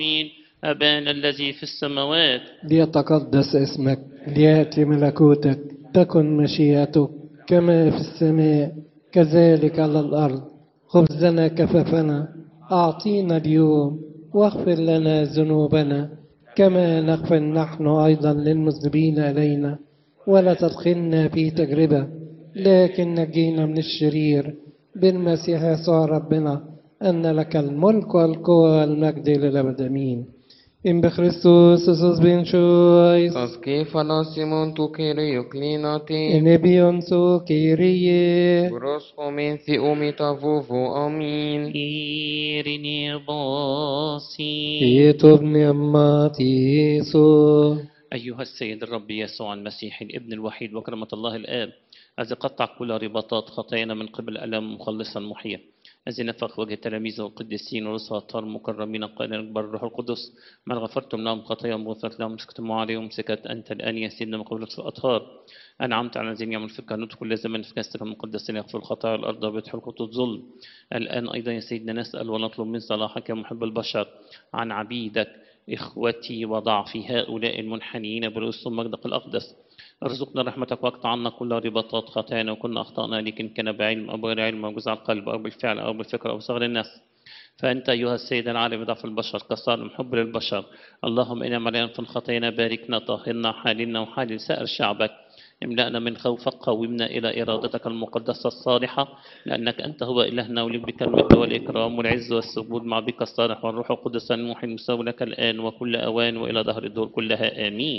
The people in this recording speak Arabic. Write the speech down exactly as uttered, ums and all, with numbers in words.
أبانا الذي في السماوات. ليتقدس اسمك، ليأتي ملكوتك، تكن مشيئتك كما في السماء كذلك على الأرض. خبزنا كفافنا أعطينا اليوم، واغفر لنا ذنوبنا كما نغفر نحن أيضا للمذنبين إلينا، ولا تدخلنا في تجربة لكن نجينا من الشرير، بالمسيح يسوع ربنا، أن لك الملك والقوة والمجد للأبد آمين. In Christus Jesus ben choice, Σας κέφαλασιμον του Κυρίου κλίνατε, in ebion so Kyrie, πρόσχομεν Θεού τα βούβου, αμήν. إيريني باصي. يتوب نعماتي يسوع. أيها السيد الرب يسوع المسيح الابن الوحيد وكرمة الله الآب، الذي قطع كل رباطات خطايانا من قبل ألم مخلصا محيا، الذي نفخ وجه تلاميذه القديسين ورسل الأطهار المكرمين قائلا أكبر الروح القدس، من غفرتم لهم خطاياهم وغفرت لهم مسكتم عليهم سكت أنت الآن يا سيدنا من قبل الأطهار، أنعمت على الذين يعمل في الكهنوت كل زمن في كنيستك المقدسة يغفر الخطايا الأرض وبيتحرقوا الظلم. الآن أيضا يا سيدنا نسأل ونطلب من صلاحك يا محب البشر عن عبيدك إخوتي وضعفي هؤلاء المنحنيين برؤوسهم مجدك الأقدس، ارزقنا رحمتك واقطع عنا كل رباطات خطايانا وكنا أخطأنا لكن كان بعلم أو بغير علم أو جزع القلب أو بالفعل أو بالفكر أو صغر النفس، فأنت أيها السيد العالم ضعف البشر كصار محب للبشر، اللهم إنا مليان في خطايانا باركنا طهرنا حالنا وحال سائر شعبك، املأنا من خوفك قومنا إلى إرادتك المقدسة الصالحة، لأنك أنت هو إلهنا ولك بك المجد والإكرام والعز والسجود مع بك الصالح والروح القدس الموحي المساوي لك الآن وكل أوان وإلى دهر الدور كلها آمين.